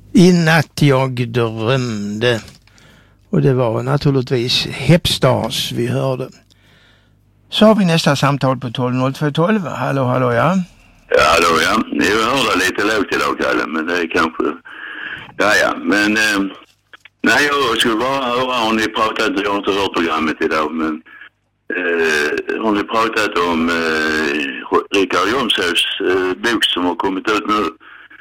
I natt jag drömde. Och det var naturligtvis Hepstars vi hörde. Så har vi nästa samtal på 120212. Hallå ja. Ja, hallå ja. Ni hörde lite lågt idag, Kalle, men det är kanske... Ja. Men nej, jag skulle bara höra om ni pratat, jag har inte hört programmet idag, men har ni pratat om Richard Jomshofs bok som har kommit ut nu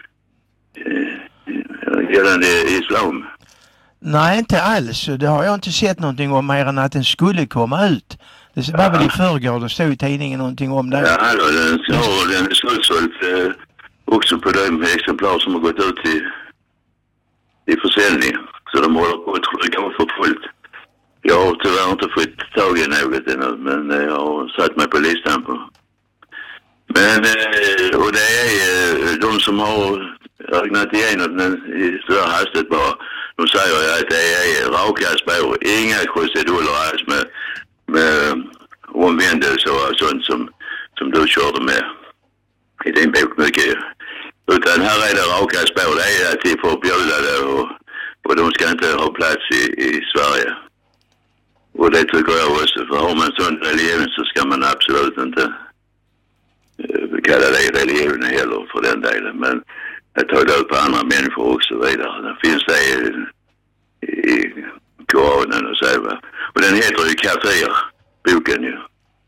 gällande islam? Nej, inte alls. Det har jag inte sett någonting om mer än att den skulle komma ut. Det var väl i förrgår, det stod i tidningen någonting om det. Ja, den är slutsåld också på de exemplar som har gått ut i försäljning. Så de håller på att trycka för fullt. Jag har tyvärr inte fått tag i något ännu, men jag har satt mig på listan på. Men, och det är de som har räknat igenom den i så hastigt bara. De säger att det är raka spår, inga krusiduller alls med omvändelse och sånt som du körde med i din bok mycket. Utan här är det raka spår, det är att de får bjuda det och de ska inte ha plats i Sverige. Och det tycker jag också, för har man sån religion så ska man absolut inte kalla det religion heller för den delen. Men jag tar det ut på andra människor också vidare. Det finns det i Koranen och så, va. Och den heter ju Kafir, boken ju.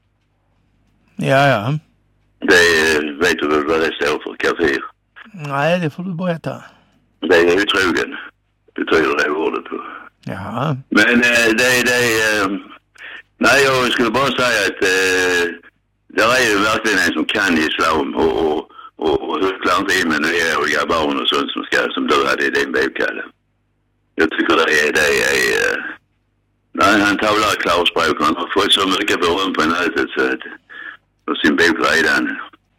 Ja. Det vet du väl vad det står för, Kafir? Nej, det får du berätta. Det är otrogen, betyder det ordet på. Ja. Men nej, jag skulle bara säga att det är ju verkligen en som kan islam och klarar inte in med nyåriga barn och sånt som du hade i din bok, Kalle. Jag tycker det är nej, han talar klarspråk. Han har fått så mycket beröm på nätet så att på sin bok redan.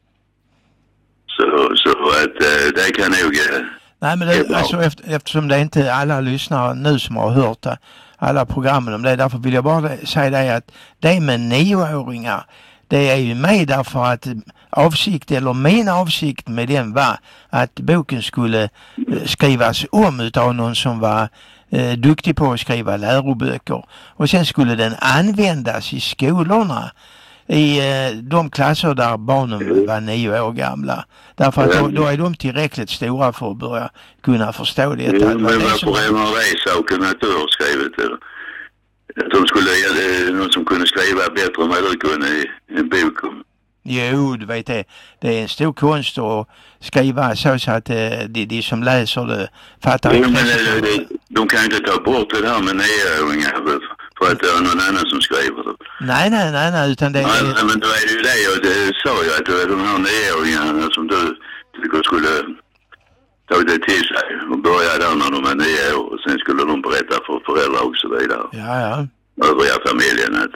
Så att det kan nog... Nej, men det, alltså, eftersom det inte är alla lyssnare nu som har hört alla programmen om det, därför vill jag bara säga det att det med 9-åringar, det är ju med därför att min avsikt med den var att boken skulle skrivas om utav någon som var duktig på att skriva läroböcker. Och sen skulle den användas i skolorna i de klasser där barnen var 9 år gamla. Därför att då är de tillräckligt stora för att börja kunna förstå det. Men vad problemet är saken att du har skrivit det? Att de skulle någon som kunde skriva bättre än vad du kunde i en bok om. Jo, du vet det. Det är en stor konst att skriva så att de som läser det fattar. Jo, men de kan inte ta bort det här med 9-åringar för att det är någon annan som skriver det. Nej, utan det... Nej, men då är det ju det. Och det sa jag att det är de här 9-åringarna som du tycker skulle ta det till sig och börja där när de är 9 år. Och sen skulle de berätta för föräldrar och så vidare. Ja. Övriga familjen att...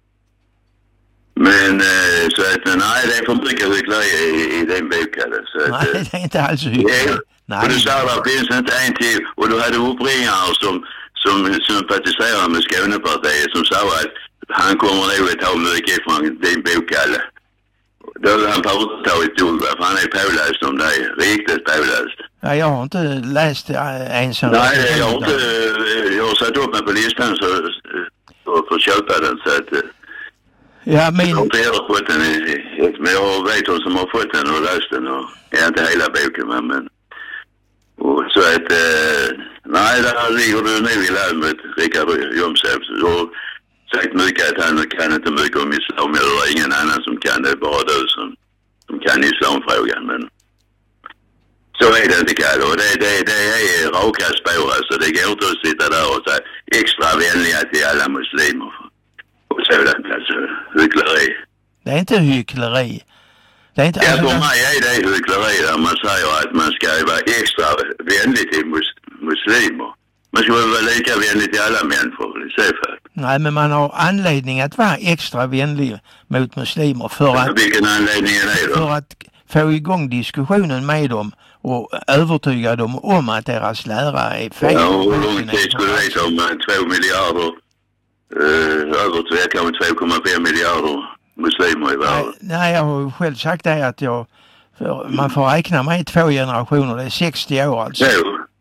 Men så att nej, det är för mycket hyckleri i den boken. Nej, det är inte alls hyckleri. Och du sa att det finns inte en till. Och du hade uppringare som sympatiserar med Skånepartiet som sa att han kommer nog att ta mycket från din bok, Kalle. Då har han tagit ord, för han är påläst om det. Riktigt påläst. Ja, jag har inte läst ensam. Nej, jag har satt upp mig på listan så för att köpa den så att... Ja, men... Jag har inte fått den men jag vet de som har fått den och läst den och inte hela boken men och så att nej, där ligger du nu i land med Richard Jomshof. Du har sagt mycket att han kan inte mycket om islam eller ingen annan som kan det, bara du som kan islamfrågan, men så är det inte, Kalle, och det är raka spår alltså. Det går inte att sitta där och säga extra vänliga till alla muslimer och sådant, alltså hyckleri. Det är inte hyckleri. Det är inte, ja, för mig är det hyckleri där man säger att man ska vara extra vänlig till muslimer. Man ska vara lika vänlig till alla människor i så fall. Nej, men man har anledning att vara extra vänlig mot muslimer för att... Vilken anledning är det då? För att få igång diskussionen med dem och övertyga dem om att deras lära är fel. Ja, och hur lång tid skulle det ta om 2 miljarder, över kanske 2,5 miljarder muslimer i världen? Nej, jag har själv sagt det att man får räkna med 2 generationer, det är 60 år alltså. Jo.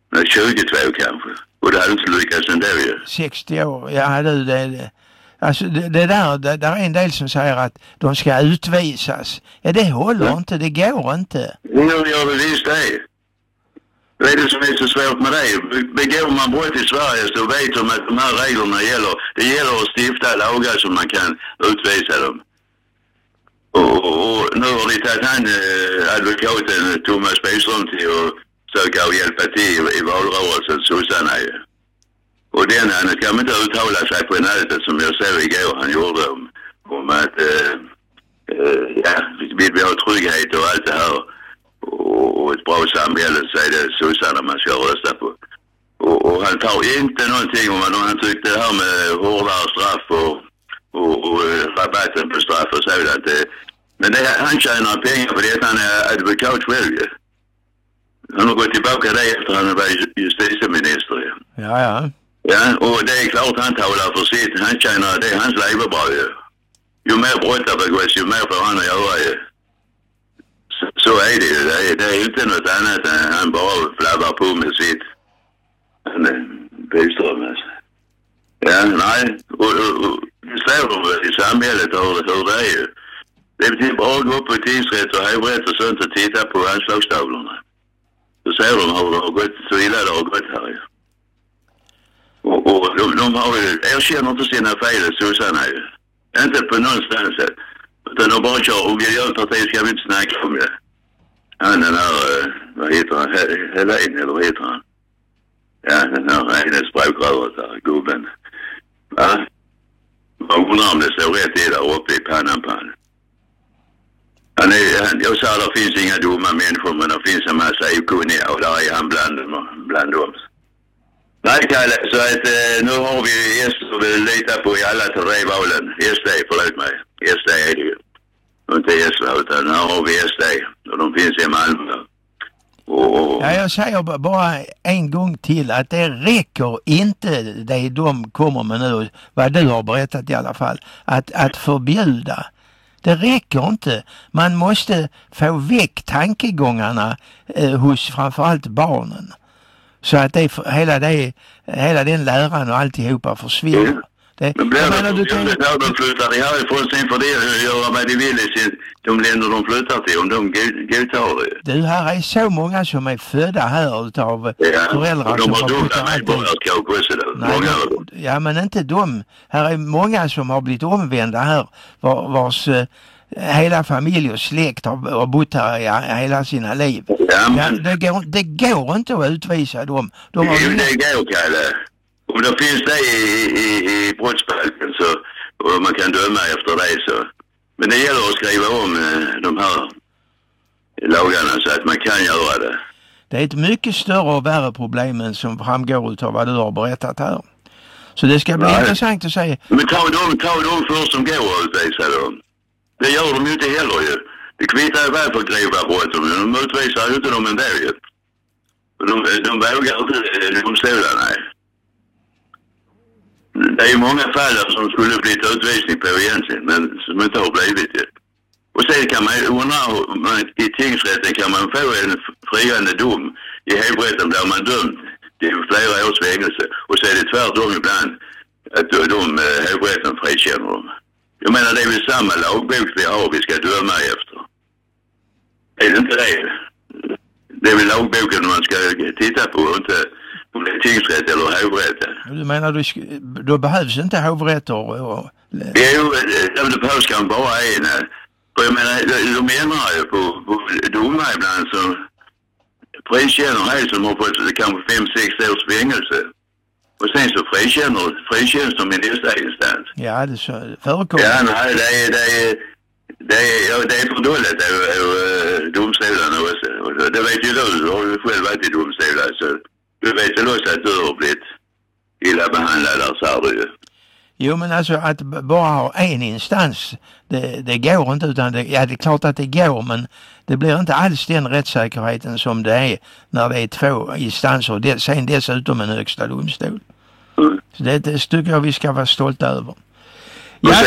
22 kanske. Och det hade inte lyckats ändå ju. 60 år, ja det. Alltså det där är en del som säger att de ska utvisas. Ja, det håller inte, det går inte. Jo, jag vill visst det. Vad är det som är så svårt med det? Begår man brott i Sverige så vet de att de här reglerna gäller. Det gäller att stifta lagar som man kan utvisa dem. Och nu har de tagit han advokaten Thomas Byström till att söka och hjälpa till i valrörelsen, sossarna ju. Och han kan inte uttala sig på nätet som jag såg igår han gjorde om att vill vi ha trygghet och allt det här och ett bra samhälle så är det sossarna man ska rösta på. Och han tar inte någonting om han tyckte det här med hårdare straff och rabatten på straff och sådant. Men han tjänar pengar på det, han är advokat själv. Han har gått tillbaka det efter han var justitieminister. Ja. Ja, och det är klart han talar för sitt. Han tjänar, det är hans levebröd ju. Ju mer brott begås, ju mer får han att göra ju. Så är det ju. Det är inte något annat än han bara flabbar på med sitt. Han är Byström alltså. Ja, nej. Och det står i samhället hur det är ju. Det är bara att gå upp på tingsrätt och hovrätt och sånt och titta på anslagstavlorna. Så ser de hur det har gått, så illa det har gått här ju. Och de har ju, erkänner inte sina fel, sossarna ju. Inte på någonstans. Utan de bara kör, och miljöpartiet ska vi inte snacka om det. Han den här, vad heter han? Helene, eller vad heter han? Ja, den här ene språkröret där, gubben. Va? Man undrar om det står rätt i där uppe i pannan. Jag sa att det finns inga dumma människor, men det finns en massa okunniga och där är han bland dem. Nej, Kalle, så att nu har vi SD att lita på i alla tre valen. SD, förlåt mig. SD är det ju. Inte SD, utan här har vi SD. Och de finns i Malmö. Ja, jag säger bara en gång till att det räcker inte det de kommer med nu, vad du har berättat i alla fall, att förbjuda. Det räcker inte. Man måste få väck tankegångarna hos framförallt barnen. Så att hela den läran och alltihopa försvinner. Men blir det när de flyttar härifrån sen får det göra vad de vill i de länder de flyttar till, om de godtar det. Du, här är så många som är födda här utav föräldrar som har bott här. Ja, men inte de. Här är många som har blivit omvända här, vars hela familj och släkt har bott här hela sina liv. Ja, men det går inte att utvisa dem. Det går, Kalle. Om det finns det i brottsbalken så, och man kan döma efter det så. Men det gäller att skriva om de här lagarna så att man kan göra det. Det är ett mycket större och värre problem än som framgår utav vad du har berättat här. Så det ska bli intressant att säga. Men ta dem först som går och utvisa dem. Det gör de ju inte heller ju. Det kvittar ju väl för grova brott, men de utvisar ju inte dem ändå ju. De vågar inte domstolarna. Det är ju många fall som skulle blivit utvisning på egentligen, men som inte har blivit det. Och sen kan man undra, i tingsrätten kan man få en friande dom. I hovrätten blir man dömd till flera års fängelse. Och så är det tvärtom ibland att hovrätten frikänner dem. Jag menar, det är väl samma lagbok vi ska döma efter. Är det inte det? Det är väl lagboken man ska titta på, inte om det är tingsrätt eller hovrätt. Du menar, då behövs inte hovrätter? Jo, det behövs kanske bara en. För jag menar, de ändrar ju på domar ibland som frikänner här som har fått kanske 5-6 års fängelse. Och sen så frikänns de i nästa instans. Ja, det förekommer. Ja, nej, det är för dåligt av domstolarna också. Det vet ju du har ju själv varit i domstolar, så du vet ju också att du har blivit illa behandlad där, sa du ju. Jo, men alltså att bara ha en instans, det går inte, utan det är klart att det går, men det blir inte alls den rättssäkerheten som det är när det är 2 instanser, sen dessutom en högsta domstol. Så det tycker jag vi ska vara stolta över. Jag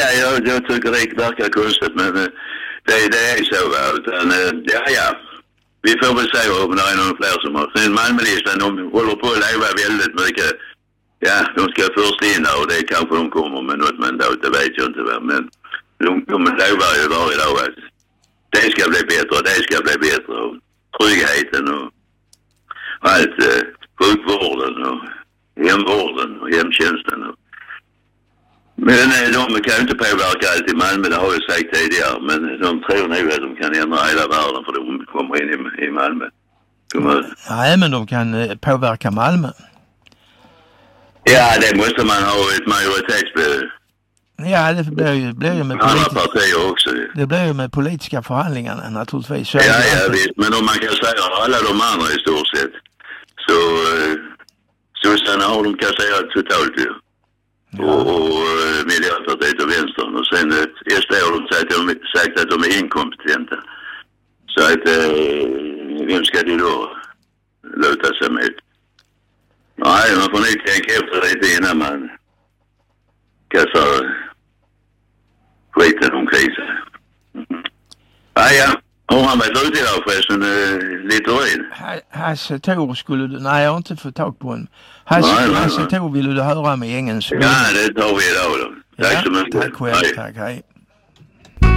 tycker det verkar konstigt, men det är så. Utan, vi får väl se om det är någon fler som har. Sen Malmölistan, de håller på att leva väldigt mycket. Ja, de ska först in och det kanske de kommer med något mandat, det vet jag inte. Men de lovar ju varje dag att det ska bli bättre och det ska bli bättre. Och tryggheten och allt, sjukvården och hemvården och hemtjänsten. Men de kan ju inte påverka allt i Malmö, det har jag sagt tidigare. Men de tror nog att de kan ändra hela världen för de kommer in i Malmö. Nej, men de kan påverka Malmö. Ja, det måste man ha ett majoritetsbeslut. Ja, det blir ju med partier också. Det blir ju med politiska förhandlingarna naturligtvis. Ja, visst. Men om man kan säga alla de andra i stort sett så sossarna har de kasserat totalt ju. Ja. Och Miljöpartiet och Vänstern. Och sen SD har de sagt att de är inkompetenta. Så att vem ska de då luta sig med? Nej, man får nog tänka efter lite innan man kastar skiten omkring sig. Ja. Har han varit ute idag förresten, Littorin? Hasse Tor skulle du... Nej, jag har inte fått tag på honom. Hasse Tor ville du höra med gängens... Ja, det tar vi idag då. Tack så mycket. Tack själv, tack, hej.